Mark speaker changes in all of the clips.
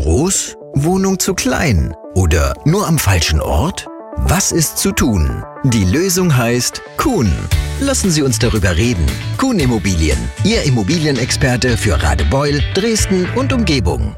Speaker 1: groß? Wohnung zu klein? Oder nur am falschen Ort? Was ist zu tun? Die Lösung heißt Kuhn. Lassen Sie uns darüber reden. Kuhn Immobilien, Ihr Immobilienexperte für Radebeul, Dresden und Umgebung.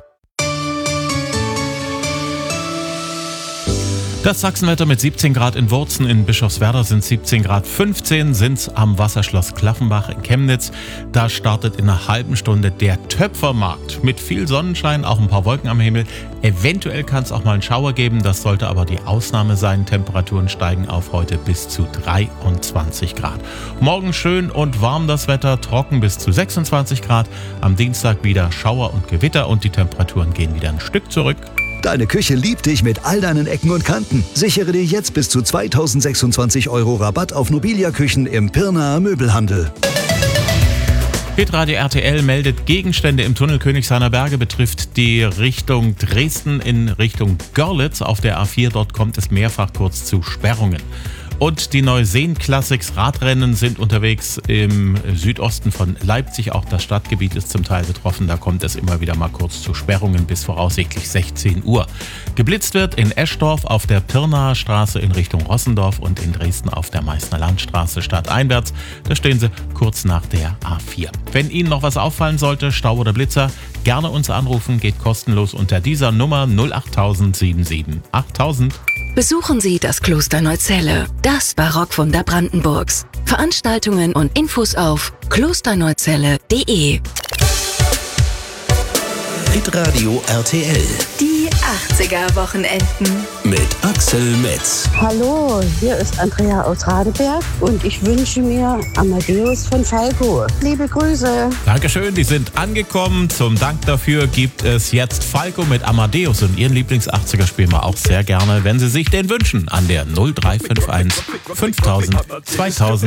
Speaker 2: Das Sachsenwetter mit 17 Grad in Wurzen, in Bischofswerda sind 17 Grad, 15 sind es am Wasserschloss Klaffenbach in Chemnitz. Da startet in einer halben Stunde der Töpfermarkt mit viel Sonnenschein, auch ein paar Wolken am Himmel. Eventuell kann es auch mal einen Schauer geben, das sollte aber die Ausnahme sein. Temperaturen steigen auf heute bis zu 23 Grad. Morgen schön und warm das Wetter, trocken bis zu 26 Grad. Am Dienstag wieder Schauer und Gewitter und die Temperaturen gehen wieder ein Stück zurück.
Speaker 3: Deine Küche liebt dich mit all deinen Ecken und Kanten. Sichere dir jetzt bis zu 2026 € Rabatt auf Nobilia-Küchen im Pirnaer Möbelhandel.
Speaker 2: Hitradio RTL meldet Gegenstände im Tunnel Königshainer Berge, betrifft die Richtung Dresden in Richtung Görlitz. Auf der A4 dort kommt es mehrfach kurz zu Sperrungen. Und die Neuseen Classics Radrennen sind unterwegs im Südosten von Leipzig. Auch das Stadtgebiet ist zum Teil betroffen. Da kommt es immer wieder mal kurz zu Sperrungen bis voraussichtlich 16 Uhr. Geblitzt wird in Eschdorf auf der Pirnaer Straße in Richtung Rossendorf und in Dresden auf der Meißner Landstraße stadteinwärts. Da stehen sie kurz nach der A4. Wenn Ihnen noch was auffallen sollte, Stau oder Blitzer, gerne uns anrufen. Geht kostenlos unter dieser Nummer 08000 77 8000.
Speaker 4: Besuchen Sie das Kloster Neuzelle, das Barockwunder Brandenburgs. Veranstaltungen und Infos auf klosterneuzelle.de.
Speaker 5: Hitradio RTL.
Speaker 4: Die 80er-Wochenenden.
Speaker 5: Mit Axel Metz.
Speaker 6: Hallo, hier ist Andrea aus Radeberg und ich wünsche mir Amadeus von Falco. Liebe Grüße.
Speaker 2: Dankeschön, die sind angekommen. Zum Dank dafür gibt es jetzt Falco mit Amadeus und Ihren Lieblings-80er spielen wir auch sehr gerne, wenn Sie sich den wünschen, an der 0351 5000 2000.